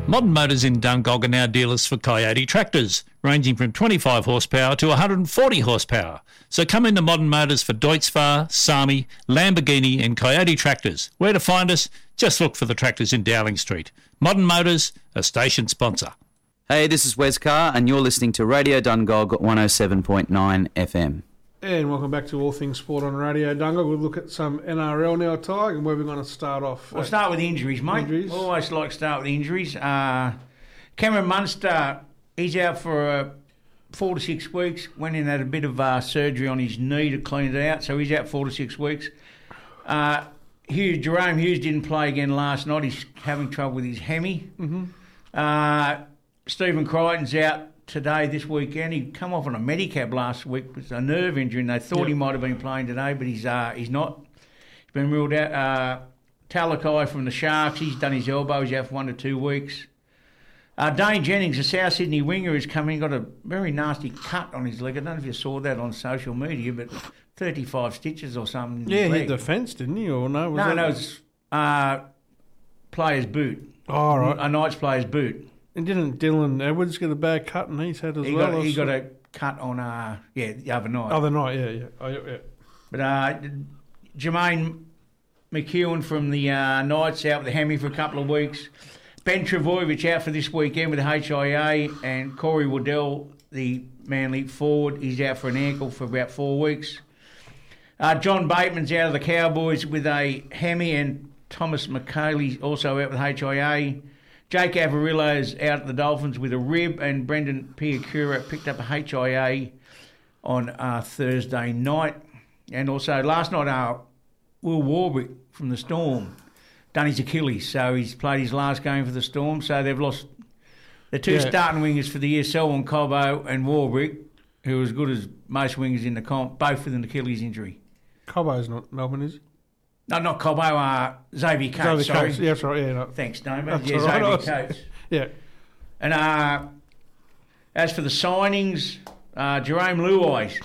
Modern Motors in Dungog are now dealers for Coyote tractors, ranging from 25 horsepower to 140 horsepower. So come into Modern Motors for Deutz-Fahr, Sami, Lamborghini and Coyote tractors. Where to find us? Just look for the tractors in Dowling Street. Modern Motors, a station sponsor. Hey, this is Wes Carr, and you're listening to Radio Dungog 107.9 FM. And welcome back to All Things Sport on Radio Dungog. We'll look at some NRL now, Tig, and where we're going to start off. We'll start with injuries, mate. We always like to start with injuries. Cameron Munster, he's out for 4 to 6 weeks. Went in and had a bit of surgery on his knee to clean it out, so he's out 4 to 6 weeks. Jerome Hughes didn't play again last night. He's having trouble with his hemi. Mm-hmm. Stephen Crichton's out today, this weekend. He come off on a Medicab last week with a nerve injury, and they thought he might have been playing today, but he's not. He's been ruled out. Talakai from the Sharks, he's done his elbow. He's out for 1 to 2 weeks. Dane Jennings, the South Sydney winger, is coming. Got a very nasty cut on his leg. I don't know if you saw that on social media, but 35 stitches or something. Yeah, he hit the fence, didn't he? Or no? No, it's player's boot. Oh, right. A Knights player's boot. And didn't Dylan Edwards get a bad cut and he's had as well? He got a cut on, the other night. Other night, yeah. Oh, yeah. But Jermaine McEwen from the Knights out with the hemi for a couple of weeks. Ben Travojevic out for this weekend with the HIA, and Corey Waddell, the Manly forward, he's out for an ankle for about 4 weeks. John Bateman's out of the Cowboys with a hemi, and Thomas McKayle's also out with HIA. Jake Avarillo's out at the Dolphins with a rib, and Brendan Piakura picked up a HIA on Thursday night. And also last night, Will Warbrick from the Storm done his Achilles, so he's played his last game for the Storm. So they've lost the two starting wingers for the year, Selwyn Cobbo and Warbrick, who are as good as most wingers in the comp, both with an Achilles injury. Cobbo's not Melbourne, is he? No, not Cobbo, Xavier Coates, sorry. Yeah, that's right, yeah. No. Thanks, Damon. Yeah, Xavier Coates. Yeah. And as for the signings, Jerome Luai's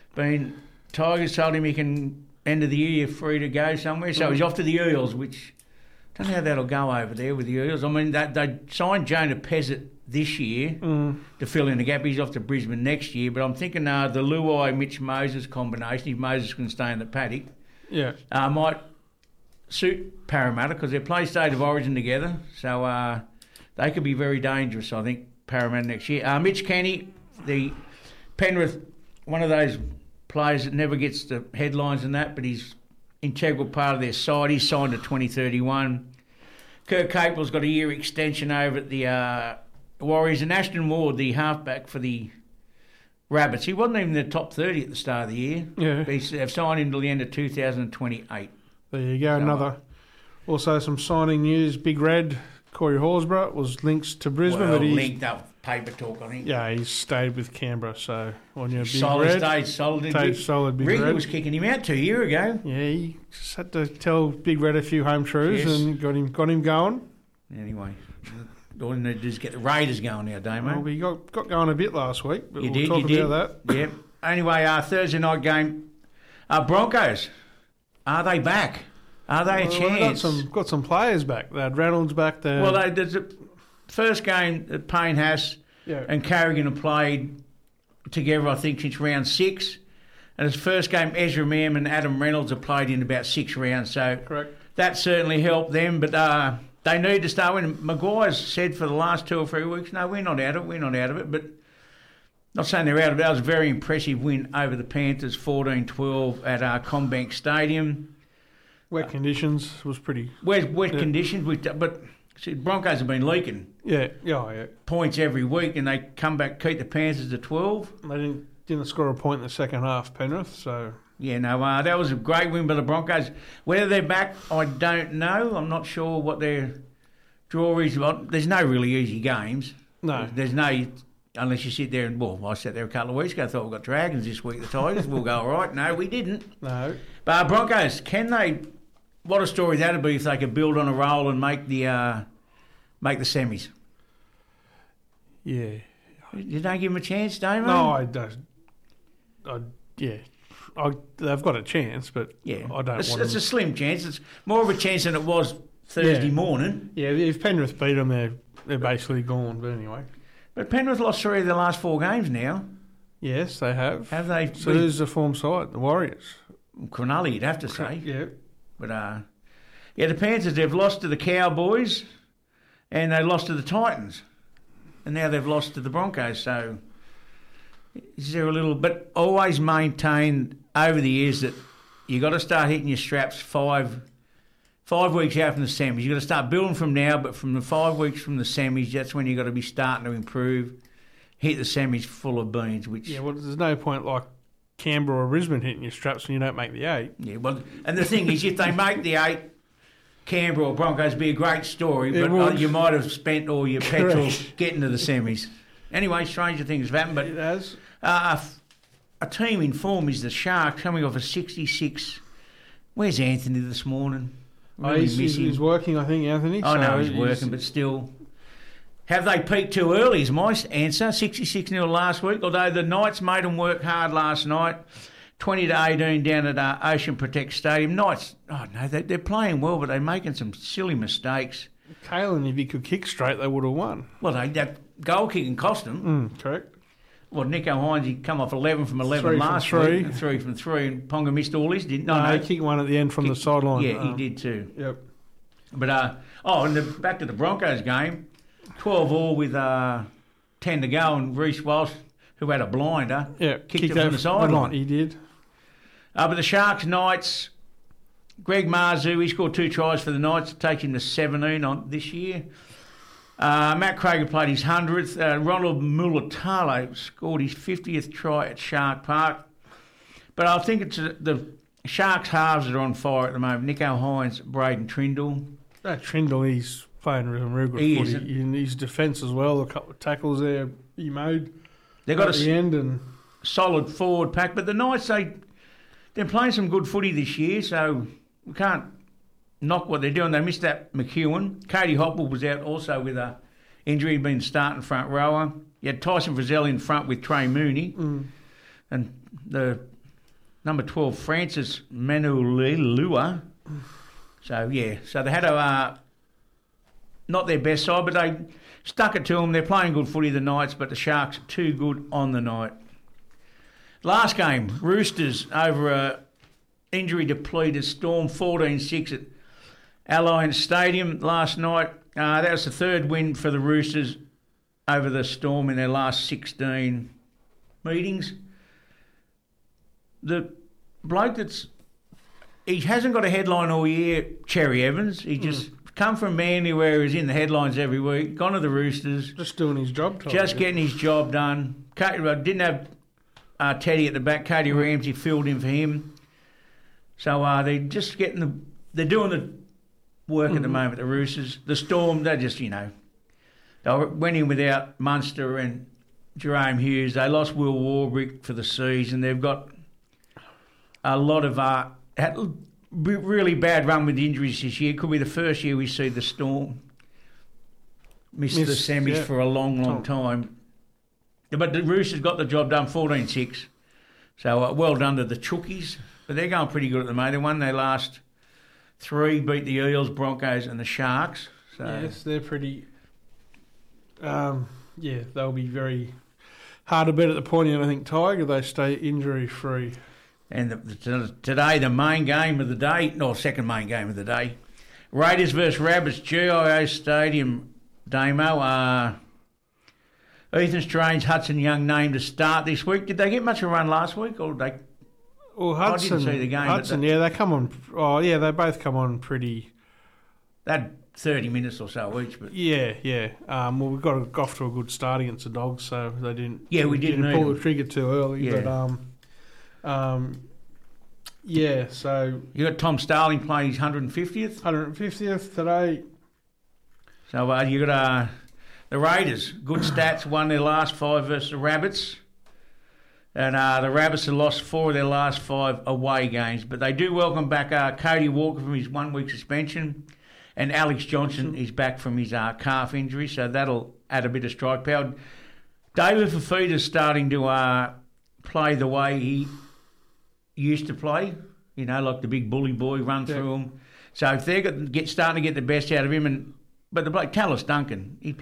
Tigers told him he can, end of the year, free to go somewhere, so he's off to the Eels, which, I don't know how that'll go over there with the Eels. I mean, they signed Jonah Pezzett this year to fill in the gap. He's off to Brisbane next year, but I'm thinking the Luai-Mitch Moses combination, if Moses can stay in the paddock, might suit Parramatta because they play State of Origin together, so they could be very dangerous, I think, Parramatta next year. Mitch Kenny, the Penrith, one of those players that never gets the headlines and that, but he's integral part of their side. He's signed to 2031. Kirk Capel's got a year extension over at the Warriors. And Ashton Ward, the halfback for the Rabbits, he wasn't even in the top 30 at the start of the year. Yeah. They've signed him till the end of 2028. There you go, also some signing news. Big Red, Corey Horsburgh was linked to Brisbane. Well, but linked up, paper talk, I think. Yeah, he's stayed with Canberra, so on your Big solid Red. Stayed solid. Big Ricky Red. was kicking him out 2 years ago. Yeah, he just had to tell Big Red a few home truths and got him going. Anyway, all you need to do is get the Raiders going now, Damo. Well, we got going a bit last week, but we'll talk about that. Yeah. Anyway, Thursday night game, Broncos, are they back? Are they a chance? Got some players back. They had Reynolds back there. Well, there's a first game that Payne Haas and Carrigan have played together, I think, since round 6. And it's the first game Ezra Mam and Adam Reynolds have played in about 6 rounds. So correct. That certainly helped them. But they need to start winning. Maguire's said for the last 2 or 3 weeks, no, we're not out of it. But not saying they're out of it. That was a very impressive win over the Panthers, 14-12 at Combank Stadium. Wet conditions was pretty... Wet conditions, but see, Broncos have been leaking. Yeah. Points every week, and they come back, keep the Panthers to 12. They didn't score a point in the second half, Penrith, so... Yeah, no, that was a great win by the Broncos. Whether they're back, I don't know. I'm not sure what their draw is. There's no really easy games. No. There's no... Unless you sit there and... Well, I sat there a couple of weeks ago, thought we've got Dragons this week, the Tigers. We'll go all right. No, we didn't. No. But Broncos, can they... What a story that would be if they could build on a roll and make the semis. Yeah. You don't give them a chance, don't you? No, I don't. They've got a chance, but I don't want them. It's a slim chance. It's more of a chance than it was Thursday morning. Yeah, if Penrith beat them, they're they're basically gone. But anyway, But Penrith lost 3 of their last 4 games now. yes, they have. Have they? So who's the form side? The Warriors. Cronulla, you'd have to say. Yeah. But the Panthers, they've lost to the Cowboys and they lost to the Titans. And now they've lost to the Broncos. So is there a little... But always maintained over the years that you got to start hitting your straps 5 weeks out from the semis. You've got to start building from now, but from the 5 weeks from the semis, that's when you've got to be starting to improve. Hit the semis full of beans, which... Yeah, well, there's no point like Canberra or Brisbane hitting your straps when you don't make the 8. Yeah, well, and the thing is, if they make the 8, Canberra or Broncos be a great story, It but would. you might have spent all your petrol Correct. getting to the semis. Anyway, stranger things have happened, but It has. a team in form is the Sharks, coming off a 66. Where's Anthony this morning? Really miss him. He's working, I think, Anthony. I so know he's working, but still. Have they peaked too early is my answer. 66-0 last week, although the Knights made them work hard last night. 20-18 down at Ocean Protect Stadium. Knights, they're playing well, but they're making some silly mistakes. Kalen, if he could kick straight, they would have won. Well, that goal kicking cost them. Correct. Well, Nico Hines, he come off 11 from 11 3 from last 3. week. 3 from 3, and Ponga missed all his, didn't No, he kicked one at the end from the sideline. Yeah, he did too. Yep. But, back to the Broncos game, 12 all with 10 to go, and Reece Walsh, who had a blinder, Yeah, kicked it from the sideline. He did. But the Sharks, Knights, Greg Marzu, he scored 2 tries for the Knights to take him to 17 on this year. Matt Craig played his 100th. Ronald Mulatalo scored his 50th try at Shark Park. But I think it's the Sharks halves that are on fire at the moment. Nico Hines, Braden Trindle. Trindle, he's playing real good He footy. is. In his defence as well, a couple of tackles there he made They've got at the end. And solid forward pack. But the Knights, they're playing some good footy this year, so we can't knock what they're doing. They missed that McEwen. Cody Hopple was out also with a injury, been starting front rower. You had Tyson Frizzell in front with Trey Mooney. And the number 12, Francis Manulilua. So they had not their best side, but they stuck it to them. They're playing good footy, the Knights, but the Sharks are too good on the night. Last game, Roosters over a injury-depleted Storm, 14-6 at Alliance Stadium last night. That was the 3rd win for the Roosters over the Storm in their last 16 meetings. The bloke he hasn't got a headline all year, Cherry Evans. He just come from Manly where he's in the headlines every week, gone to the Roosters. just doing his job. Just getting his job done. Didn't have Teddy at the back. Cody Ramsey filled in for him. So they're just they're doing the work at the moment, the Roosters. The Storm, they just, they went in without Munster and Jerome Hughes. They lost Will Warbrick for the season. They've got a lot of had a really bad run with injuries this year. Could be the first year we see the Storm miss the semis for a long, long time. But the Roosters got the job done, 14-6. So well done to the Chookies. But they're going pretty good at the moment. They won their last 3, beat the Eels, Broncos and the Sharks. So Yes, they're pretty... they'll be very hard to beat at the pointy end, I think, Tiger. They stay injury-free. And today, the main game of the day, second main game of the day, Raiders versus Rabbits, GIO Stadium, Damo. Ethan Strange, Hudson Young named to start this week. Did they get much of a run last week, or did they? Well, Hudson, I didn't see the game. Hudson, they come on. Oh, yeah, they both come on pretty. They had 30 minutes or so each, but Yeah. Well, we got off to a good start against the Dogs, so they didn't. Yeah, we didn't pull either. the trigger too early. Yeah. But So you got Tom Starling playing his 150th. 150th today. So you got the Raiders, good stats, won their last 5 versus the Rabbits. And the Rabbits have lost 4 of their last 5 away games. But they do welcome back Cody Walker from his 1-week suspension. And Alex Johnson is back from his calf injury, so that'll add a bit of strike power. David Fafita's starting to play the way he used to play, like the big bully boy, run through him. So if they're starting to get the best out of him, but the bloke, Tallis Duncan, he